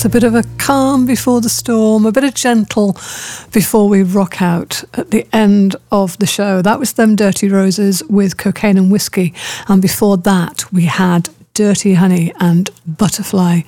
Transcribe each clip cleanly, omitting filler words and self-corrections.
It's a bit of a calm before the storm, a bit of gentle before we rock out at the end of the show. That was them Dirty Roses with Cocaine and Whiskey. And before that, we had Dirty Honey and Butterfly.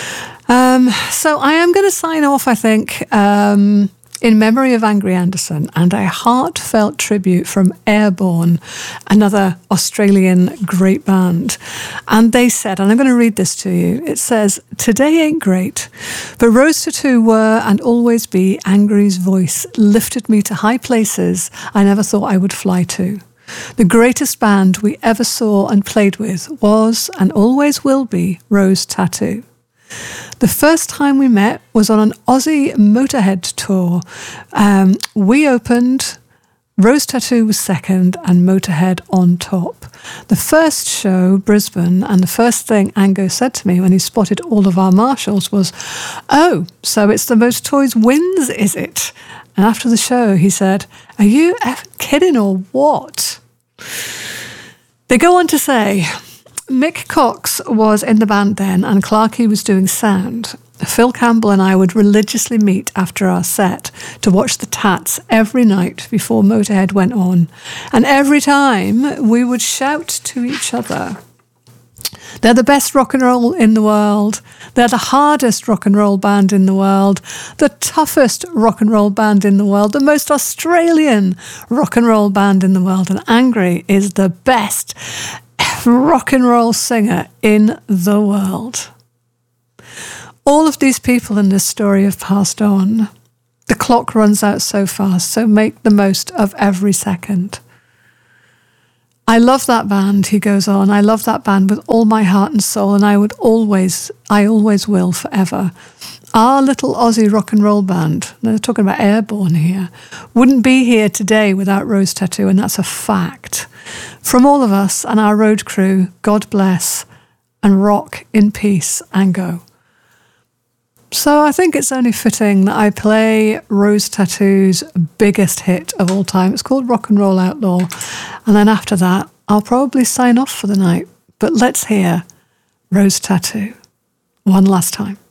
So I am going to sign off, I think, in memory of Angry Anderson and a heartfelt tribute from Airborne, another Australian great band. And they said, and I'm going to read this to you, it says, "Today ain't great, but Rose Tattoo were and always be Angry's voice, lifted me to high places I never thought I would fly to. The greatest band we ever saw and played with was and always will be Rose Tattoo. The first time we met was on an Aussie Motorhead tour. We opened, Rose Tattoo was second, and Motorhead on top. The first show, Brisbane, and the first thing Ango said to me when he spotted all of our marshals was, 'Oh, so it's the most toys wins, is it?' And after the show, he said, 'Are you kidding or what?' They go on to say, Mick Cox was in the band then and Clarkey was doing sound. Phil Campbell and I would religiously meet after our set to watch the Tats every night before Motorhead went on. And every time we would shout to each other, 'They're the best rock and roll in the world. They're the hardest rock and roll band in the world. The toughest rock and roll band in the world. The most Australian rock and roll band in the world. And Angry is the best rock and roll singer in the world.' All of these people in this story have passed on. The clock runs out so fast, so make the most of every second. I love that band, he goes on. I love that band with all my heart and soul, and I always will forever. Our little Aussie rock and roll band, they're talking about Airborne here, wouldn't be here today without Rose Tattoo, and that's a fact. From all of us and our road crew, God bless, and rock in peace, Ango." So I think it's only fitting that I play Rose Tattoo's biggest hit of all time. It's called Rock and Roll Outlaw. And then after that, I'll probably sign off for the night. But let's hear Rose Tattoo one last time.